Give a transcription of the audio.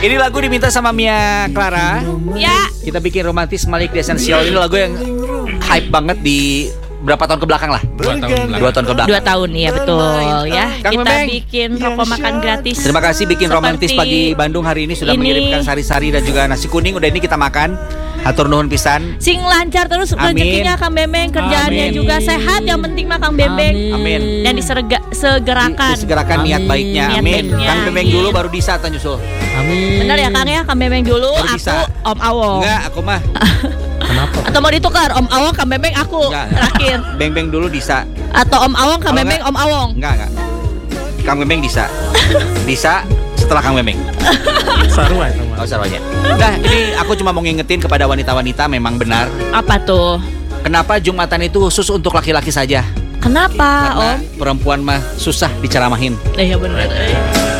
Ini lagu diminta sama Mia Clara. Ya. Kita bikin romantis Malik The Essential. Ini lagu yang hype banget di berapa tahun kebelakang lah? 2 tahun 2 tahun, iya betul ya. Kang Kita Memeng. bikin rokok makan gratis. Terima kasih bikin romantis Seperti pagi Bandung hari ini sudah ini. mengirimkan sari-sari dan juga nasi kuning. Udah ini kita makan. Hatur nuhun pisan. Sing lancar terus Amin. rezekinya Kang Bemeng, kerjaannya Amin. juga sehat, yang penting mah Kang Bemeng. Amin. Dan disegerakan. Disegerakan niat baiknya. Niat Amin. baiknya. Kang Memeng dulu baru Disa tan nyusul. Amin. Bener ya Kang ya, Kang Bemeng dulu, Baru aku bisa. Om Awong. Enggak, aku mah. Kenapa? Atau mau ditukar Om Awong Kang Bemeng aku Enggak. terakhir. Beng-beng dulu Disa. Atau Om Awong Kang Kalau Bemeng enggak- Om Awong. Enggak. Kang Memeng Disa. Disa setelah Kang Memeng. Sarua itu mah. Oh, sarwanya. Nah, ini aku cuma mau ngingetin kepada wanita-wanita memang benar. Apa tuh? Kenapa Jumatan itu khusus untuk laki-laki saja? Kenapa Karena Om? perempuan mah susah diceramahin. Iya bener.